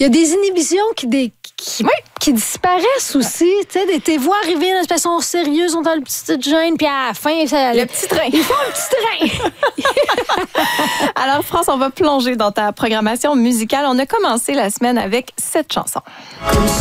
y a des inhibitions qui disparaissent aussi. Tu sais, tes voix arriver de façon sérieuse, on a le petit gêne, puis à la fin, le petit train. Ils font un petit train. Alors, France, on va plonger dans ta programmation musicale. On a commencé la semaine avec cette chanson. Comme